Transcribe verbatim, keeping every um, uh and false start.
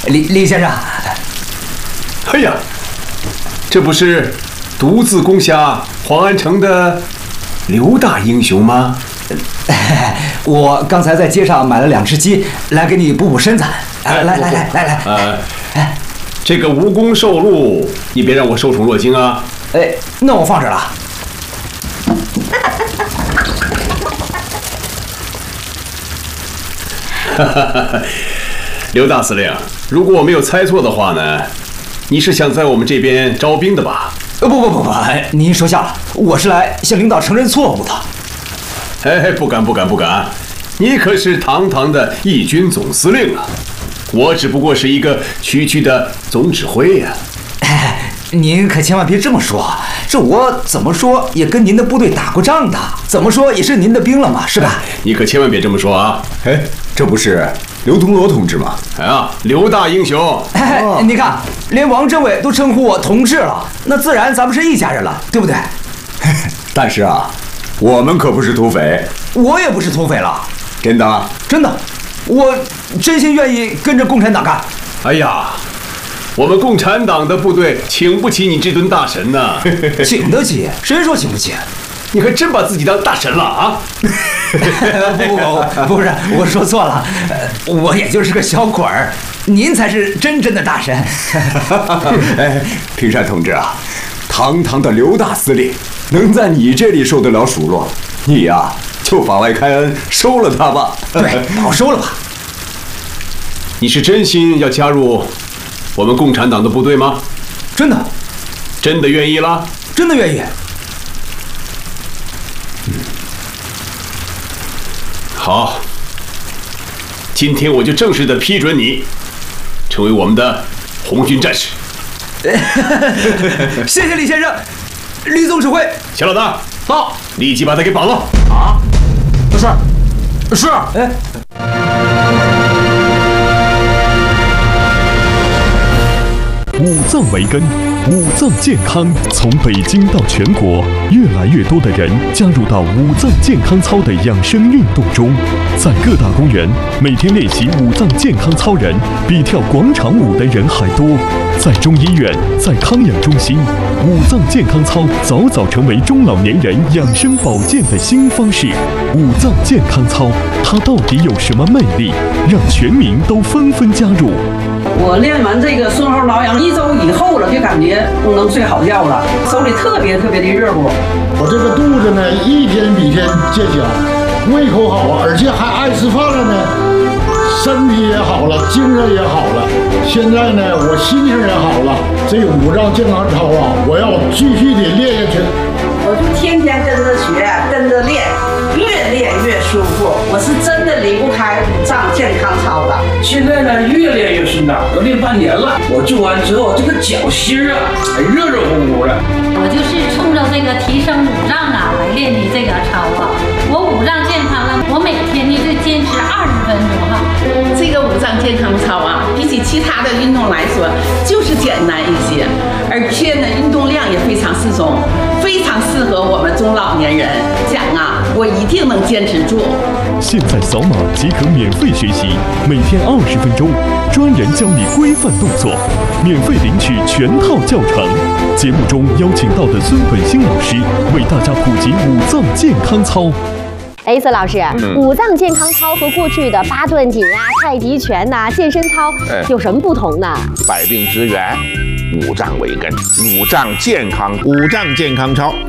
李李先生。 哎呀，这不是独自攻下黄安城的刘大英雄吗？ 我刚才在街上买了两只鸡，来给你补补身子。来来来来来来， 呃，哎，这个无功受禄，你别让我受宠若惊啊！ 哎，那我放这了。 哈哈哈，刘大司令，如果我没有猜错的话呢，你是想在我们这边招兵的吧？ 呃，不不不不，您说笑了，我是来向领导承认错误的。 哎，不敢不敢不敢，你可是堂堂的义军总司令啊！我只不过是一个区区的总指挥呀、啊。 哎，您可千万别这么说，这我怎么说也跟您的部队打过仗的，怎么说也是您的兵了嘛，是吧？ 你可千万别这么说啊！ 哎，这不是刘同罗同志吗？ 哎呀，刘大英雄！ 哎， 哦、 你看，连王政委都称呼我同志了，那自然咱们是一家人了，对不对？ 但是啊，我们可不是土匪， 我也不是土匪了， 真的， 真的，我真心愿意跟着共产党干。 哎呀，我们共产党的部队请不起你这尊大神呐、啊！ 请得起？谁说请不起？ 你还真把自己当大神了啊！ 不不不，不是，我说错了，我也就是个小鬼儿，您才是真正的大神。 哎，平山同志啊，堂堂的刘大司令能在你这里受得了数落，你呀、啊、就法外开恩，收了他吧。 对，把我收了吧。 你是真心要加入我们共产党的部队吗？ 真的， 真的愿意啦？ 真的愿意。 嗯，好，今天我就正式的批准你成为我们的红军战士。 谢谢李先生，李总指挥。 小老大， 好， 立即把他给绑了。 啊，是，是，哎。 五脏为根，五脏健康。从北京到全国，越来越多的人加入到五脏健康操的养生运动中。在各大公园，每天练习五脏健康操人比跳广场舞的人还多。在中医院，在康养中心，五脏健康操早早成为中老年人养生保健的新方式。五脏健康操，它到底有什么魅力，让全民都纷纷加入？ 我练完这个顺后挠痒一周以后了，就感觉能睡好觉了，手里特别特别的热乎。 我这个肚子呢，一天比一天见小，胃口好啊，而且还爱吃饭了呢，身体也好了，精神也好了。现在呢，我心情也好了。这个五脏健康操啊，我要继续的练下去。 我就天天跟着学，跟着练，越练越舒服。我是真的离不开五脏健康操的。 现在呢，越练越顺当，都练半年了。我做完之后，这个脚心啊，还热热乎乎的。 我就是冲着这个提升五脏啊来练的这个操啊。我五脏健康了，我每天呢就坚持二十分钟哈。 这个五脏健康操啊，比起其他的运动来说，就是简单一些，而且呢，运动量也非常适中，非常适合我们中老年人。讲啊，我一定能坚持住。 现在扫码即可免费学习，每天二十分钟，专人教你规范动作，免费领取全套教程。节目中邀请到的孙本兴老师为大家普及五脏健康操。 哎，孙老师，嗯、五脏健康操和过去的八段锦啊、太极拳呐、啊、健身操有什么不同呢？ 百病之源，五脏为根，五脏健康，五脏健康操